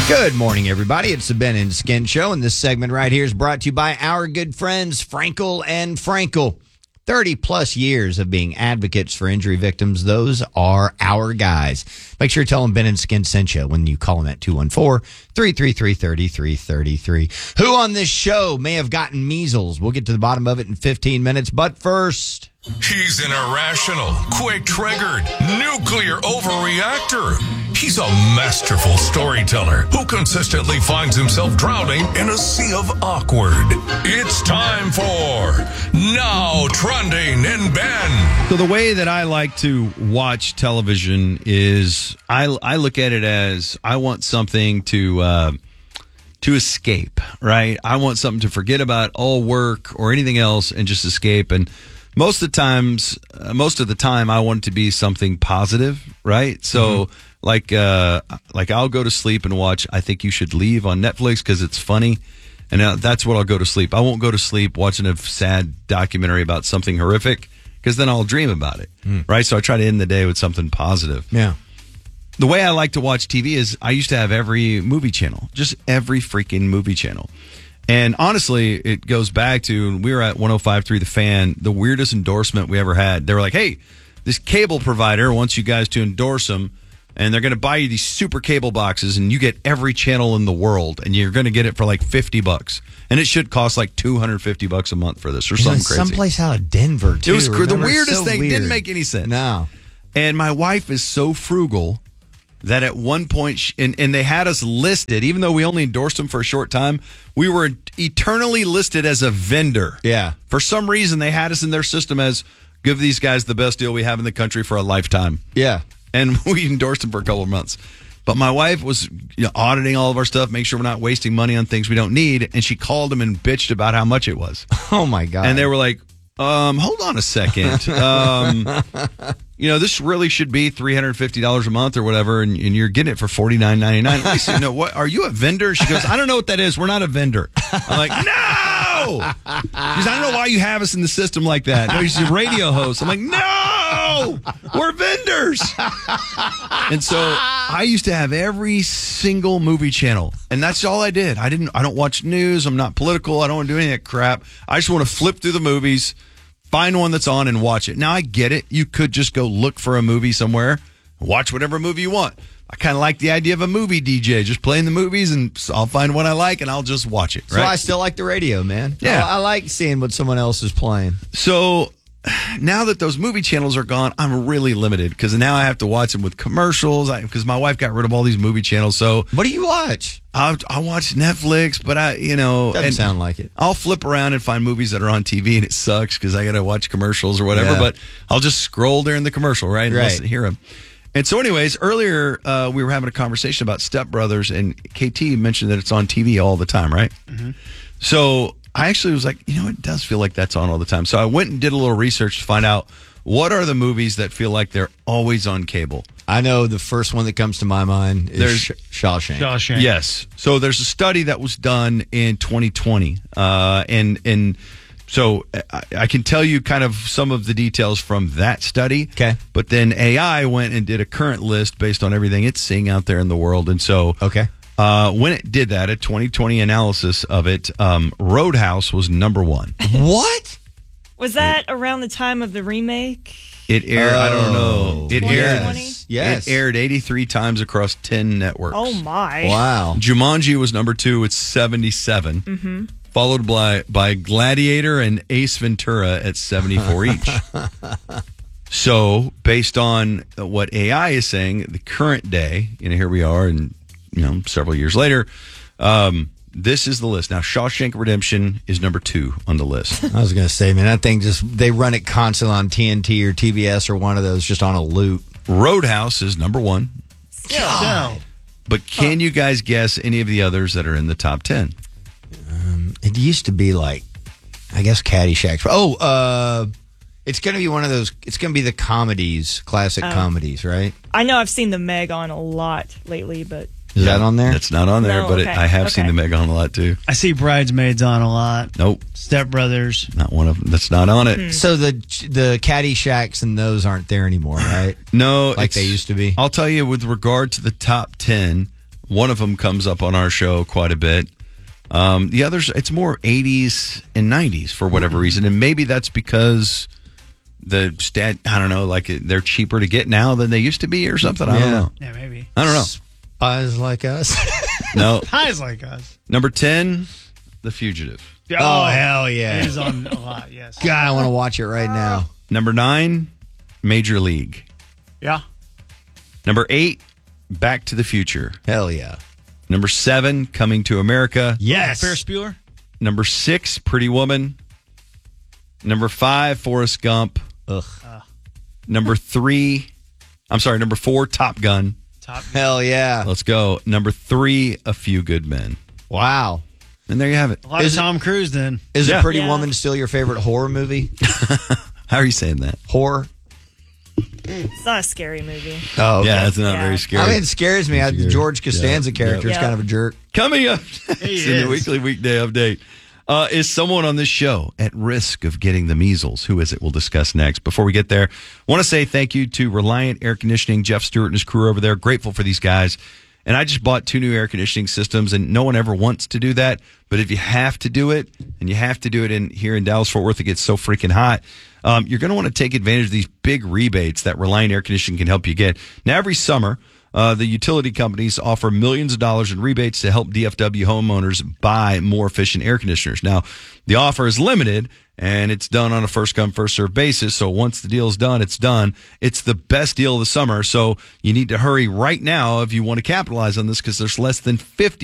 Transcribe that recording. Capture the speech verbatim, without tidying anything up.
Good morning, everybody. It's the Ben and Skin Show, and this segment right here is brought to you by our good friends, Frankel and Frankel. thirty plus years of being advocates for injury victims. Those are our guys. Make sure you tell them Ben and Skin sent you when you call them at two one four, three three three, three three three three. Who on this show may have gotten measles? We'll get to the bottom of it in fifteen minutes, but first... He's an irrational, quick-triggered, nuclear overreactor. He's a masterful storyteller who consistently finds himself drowning in a sea of awkward. It's time for Now Trending in Ben. So the way that I like to watch television is I, I look at it as I want something to uh, to escape, right? I want something to forget about all work or anything else and just escape. And most of the times, uh, most of the time, I want it to be something positive, right? So, mm-hmm. like, uh, like I'll go to sleep and watch I Think You Should Leave on Netflix because it's funny, and uh, that's what I'll go to sleep. I won't go to sleep watching a sad documentary about something horrific because then I'll dream about it, mm. right? So I try to end the day with something positive. Yeah. The way I like to watch T V is I used to have every movie channel, just every freaking movie channel. And honestly, it goes back to, we were at one oh five point three The Fan, the weirdest endorsement we ever had. They were like, hey, this cable provider wants you guys to endorse them, and they're going to buy you these super cable boxes, and you get every channel in the world, and you're going to get it for like fifty bucks. And it should cost like two hundred fifty bucks a month for this or something crazy. Someplace out of Denver, too. It was cr- the weirdest so thing. Weird. Didn't make any sense. No. And my wife is so frugal that at one point, she, and, and they had us listed, even though we only endorsed them for a short time, we were eternally listed as a vendor. Yeah. For some reason, they had us in their system as, give these guys the best deal we have in the country for a lifetime. Yeah. And we endorsed them for a couple of months. But my wife was you know, auditing all of our stuff, make sure we're not wasting money on things we don't need, and she called them and bitched about how much it was. Oh, my God. And they were like, um, hold on a second. Um, you know, this really should be three hundred fifty dollars a month or whatever, and, and you're getting it for forty-nine ninety-nine. I said, no, what, are you a vendor? She goes, I don't know what that is. We're not a vendor. I'm like, no! Because I don't know why you have us in the system like that. No, he's a radio host. I'm like, no! We're vendors! And so I used to have every single movie channel, and that's all I did. I didn't. I don't watch news. I'm not political. I don't want to do any of that crap. I just want to flip through the movies, find one that's on, and watch it. Now, I get it. You could just go look for a movie somewhere, watch whatever movie you want. I kind of like the idea of a movie D J, just playing the movies, and I'll find one I like, and I'll just watch it. Right? So I still like the radio, man. Yeah. I, I like seeing what someone else is playing. So now that those movie channels are gone, I'm really limited because now I have to watch them with commercials because my wife got rid of all these movie channels. So what do you watch? I I watch Netflix, but I, you know, Doesn't and sound like it. I'll flip around and find movies that are on T V, and it sucks because I got to watch commercials or whatever. Yeah. But I'll just scroll during the commercial, right? And Right. listen, hear them. And so, anyways, earlier uh, we were having a conversation about Step Brothers, and K T mentioned that it's on T V all the time, right? Mm-hmm. So I actually was like, you know, it does feel like that's on all the time. So I went and did a little research to find out what are the movies that feel like they're always on cable. I know the first one that comes to my mind is There's- Sh- Shawshank. Shawshank. Yes. So there's a study that was done in twenty twenty, uh, and and so I, I can tell you kind of some of the details from that study. Okay. But then A I went and did a current list based on everything it's seeing out there in the world, and so Okay. uh, when it did that, a twenty twenty analysis of it, um, Roadhouse was number one. What? Was that around the time of the remake? It aired. I don't know. It twenty aired. twenty? Yes. Yes. It aired eighty-three times across ten networks. Oh, my. Wow. Jumanji was number two with seventy-seven, mm-hmm. followed by, by Gladiator and Ace Ventura at seventy-four each. So, based on what A I is saying, the current day, you know, here we are, and you know, several years later, um, this is the list. Now, Shawshank Redemption is number two on the list. I was going to say, man, that thing just, they run it constantly on T N T or T B S or one of those just on a loop. Roadhouse is number one. No. But can you guys guess any of the others that are in the top ten? Um, it used to be like, I guess Caddyshack. Oh, uh, it's going to be one of those, it's going to be the comedies, classic Oh. comedies, right? I know I've seen the Meg on a lot lately, but Is that on there? That's not on there, No, but it, okay, I have seen okay. the Meg on a lot too. I see Bridesmaids on a lot. Nope, Step Brothers. not one of them. That's not on it. So the the Caddyshacks and those aren't there anymore, right? No, Like it's- they used to be? I'll tell you, with regard to the top ten, One of them comes up on our show quite a bit. Um, the others, it's more eighties and nineties for whatever reason. And maybe that's because the stat, I don't know, like they're cheaper to get now than they used to be or something. I don't Yeah. know. Yeah, maybe. I don't know. Spies like us. No. Guys like us. Number ten, The Fugitive. Oh, hell yeah. It is on a lot, yes. God, I want to watch it right now. Number nine, Major League. Yeah. Number eight, Back to the Future. Hell yeah. Number seven, Coming to America. Yes. Ferris Bueller? Number six, Pretty Woman. Number five, Forrest Gump. Ugh. Number three, I'm sorry, number four, Top Gun. Top. Hell yeah. Let's go. Number three, A Few Good Men. Wow. And there you have it. A lot Is of it- Tom Cruise then. Is Yeah. A Pretty Yeah. Woman still your favorite horror movie? How are you saying that? Horror? It's not a scary movie. Oh, okay. Yeah, it's not Yeah. very scary. I mean, it scares me. I, the George Costanza Yeah. character is Yeah. kind of a jerk. Coming up He in the is. weekly weekday update uh, is someone on this show at risk of getting the measles. Who is it? We'll discuss next. Before we get there, I want to say thank you to Reliant Air Conditioning, Jeff Stewart and his crew over there. Grateful for these guys. And I just bought two new air conditioning systems, and no one ever wants to do that. But if you have to do it, and you have to do it in here in Dallas-Fort Worth, it gets so freaking hot. Um, you're going to want to take advantage of these big rebates that Reliant Air Conditioning can help you get. Now, every summer, uh, the utility companies offer millions of dollars in rebates to help D F W homeowners buy more efficient air conditioners. Now, the offer is limited, and it's done on a first-come, first-served basis. So once the deal is done, it's done. It's the best deal of the summer, so you need to hurry right now if you want to capitalize on this because there's less than fifty